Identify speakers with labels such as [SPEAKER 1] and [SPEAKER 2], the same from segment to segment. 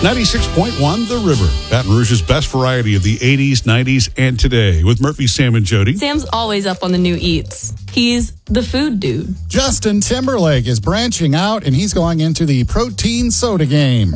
[SPEAKER 1] 96.1 The River, Baton Rouge's best variety of the 80s, 90s, and today. With Murphy, Sam, and Jody.
[SPEAKER 2] Sam's always up on the new eats. He's the food dude.
[SPEAKER 3] Justin Timberlake is branching out, and he's going into the protein soda game.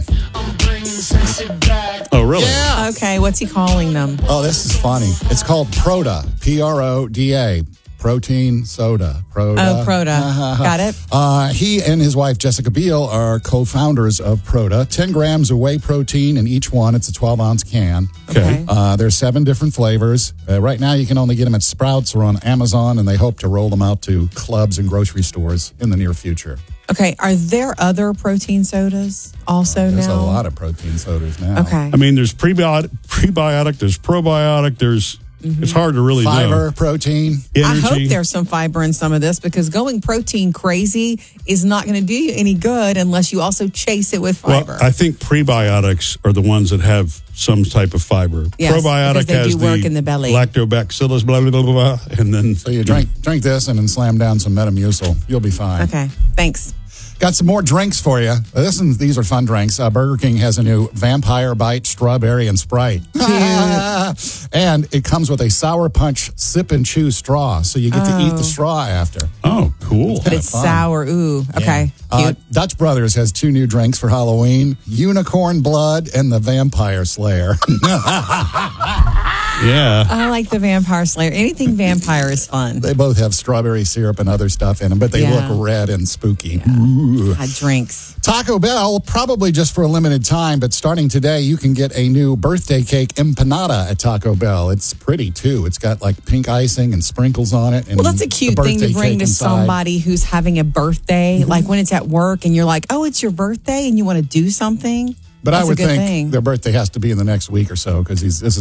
[SPEAKER 1] Oh, really?
[SPEAKER 3] Yeah.
[SPEAKER 4] Okay, what's he calling them?
[SPEAKER 3] Oh, this is funny. It's called Proda, P-R-O-D-A. Protein soda. Proda.
[SPEAKER 4] Oh, Proda. Got it?
[SPEAKER 3] He and his wife, Jessica Biel, are co-founders of Proda. 10 grams of whey protein in each one. It's a 12-ounce can.
[SPEAKER 1] Okay.
[SPEAKER 3] There's 7 different flavors. Right now, you can only get them at Sprouts or on Amazon, and they hope to roll them out to clubs and grocery stores in the near future.
[SPEAKER 4] Okay, are there other protein sodas also
[SPEAKER 3] There's
[SPEAKER 4] now?
[SPEAKER 3] a lot of protein sodas now.
[SPEAKER 4] Okay.
[SPEAKER 3] Oh.
[SPEAKER 1] I mean, there's prebiotic, there's probiotic, there's... It's hard to really
[SPEAKER 3] Fiber,
[SPEAKER 1] know.
[SPEAKER 3] protein.
[SPEAKER 4] I
[SPEAKER 1] Energy.
[SPEAKER 4] hope there's some fiber in some of this because going protein crazy is not going to do you any good unless you also chase it with fiber.
[SPEAKER 1] Well, I think prebiotics are the ones that have some type of fiber.
[SPEAKER 4] Yes,
[SPEAKER 1] Probiotic
[SPEAKER 4] because they
[SPEAKER 1] has
[SPEAKER 4] do work in the belly.
[SPEAKER 1] lactobacillus, blah, blah, blah, blah, blah, and then...
[SPEAKER 3] So you drink this and then slam down some Metamucil. You'll be fine.
[SPEAKER 4] Okay, thanks.
[SPEAKER 3] Got some more drinks for you. These are fun drinks. Burger King has a new Vampire Bite Strawberry and Sprite. And it comes with a Sour Punch Sip and Chew straw, so you get to eat the straw after.
[SPEAKER 1] Oh, cool.
[SPEAKER 4] But it's
[SPEAKER 3] fun.
[SPEAKER 4] sour. Ooh, okay. Cute.
[SPEAKER 3] Dutch Brothers has 2 new drinks for Halloween, Unicorn Blood and the Vampire Slayer.
[SPEAKER 1] Yeah.
[SPEAKER 4] I like the Vampire Slayer. Anything vampire is fun.
[SPEAKER 3] They both have strawberry syrup and other stuff in them, but they
[SPEAKER 4] Yeah.
[SPEAKER 3] look red and spooky.
[SPEAKER 4] Drinks.
[SPEAKER 3] Taco Bell, probably just for a limited time, but starting today, you can get a new birthday cake empanada at Taco Bell. It's pretty, too. It's got, like, pink icing and sprinkles on it. And
[SPEAKER 4] Well, that's a cute
[SPEAKER 3] the
[SPEAKER 4] thing to
[SPEAKER 3] birthday
[SPEAKER 4] bring
[SPEAKER 3] cake
[SPEAKER 4] to
[SPEAKER 3] inside.
[SPEAKER 4] somebody who's having a birthday. Like when it's at work and you're like, oh, it's your birthday and you want to do something.
[SPEAKER 3] But
[SPEAKER 4] That's
[SPEAKER 3] I
[SPEAKER 4] a
[SPEAKER 3] would
[SPEAKER 4] good
[SPEAKER 3] think
[SPEAKER 4] thing.
[SPEAKER 3] their birthday has to be in the next week or so because this is